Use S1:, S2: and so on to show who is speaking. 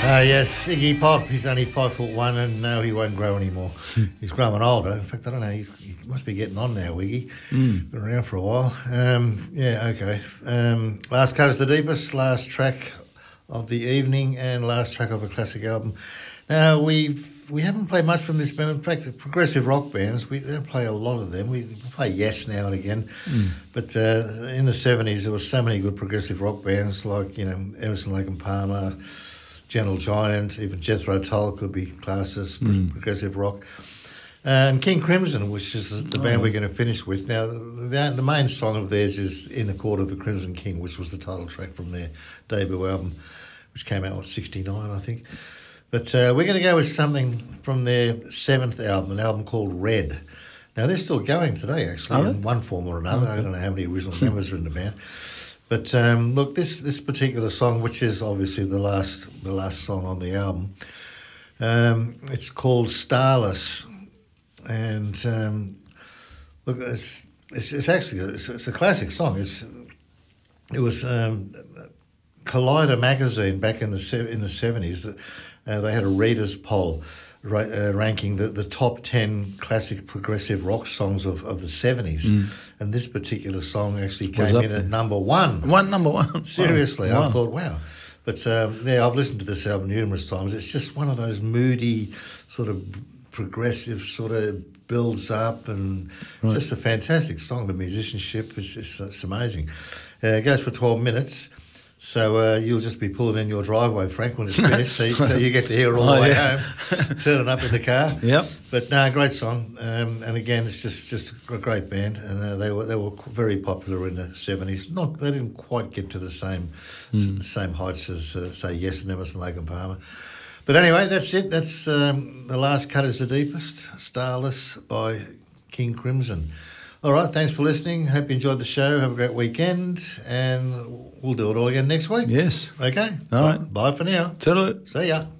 S1: Yes, Iggy Pop. He's only 5'1", and no, he won't grow anymore. He's growing older. In fact, I don't know. He must be getting on now, Iggy. Been around for a while. Yeah, okay. Last Cut is the Deepest. Last track of the evening and last track of a classic album. Now we haven't played much from this band. In fact, progressive rock bands, we don't play a lot of them. We play Yes now and again, but in the 70s there were so many good progressive rock bands like Emerson, Lake and Palmer, Gentle Giant, even Jethro Tull could be classed as progressive rock. And King Crimson, which is the band we're going to finish with. Now, the main song of theirs is In the Court of the Crimson King, which was the title track from their debut album, which came out in 69, I think. But we're going to go with something from their seventh album, an album called Red. Now, they're still going today, actually, in one form or another. I don't know how many original members are in the band. But look, this particular song, which is obviously the last song on the album, it's called Starless. And look, it's actually a classic song. It was Collider magazine back in the 70s. They had a readers' poll ranking the top 10 classic progressive rock songs of the 70s, and this particular song actually came in at number one.
S2: Number one.
S1: Seriously,
S2: wow.
S1: I thought, wow. But I've listened to this album numerous times. It's just one of those moody sort of progressive sort of builds up, and it's just a fantastic song. The musicianship it's amazing. It goes for 12 minutes. So you'll just be pulling in your driveway, Frank, when it's finished, so you get to hear it all the way home, turning up in the car.
S2: Yep.
S1: But no, great song, and again, it's just a great band, and they were very popular in the 70s. They didn't quite get to the same heights as say Yes and Emerson, Lake and Palmer. But anyway, that's it. That's the Last Cut is the Deepest, Starless by King Crimson. All right, thanks for listening. Hope you enjoyed the show. Have a great weekend, and we'll do it all again next week.
S2: Yes.
S1: Okay.
S2: All right.
S1: Bye for now.
S2: Toodaloo.
S1: See ya.